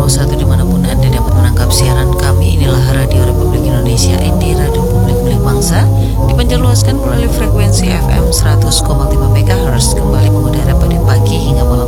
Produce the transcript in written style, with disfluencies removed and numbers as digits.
satu dimanapun Anda dapat menangkap siaran kami. Inilah Radio Republik Indonesia Indi, Radio Publik Milik Bangsa, dipancarluaskan melalui frekuensi FM 100,5 MHz, kembali mengudara pada pagi hingga malam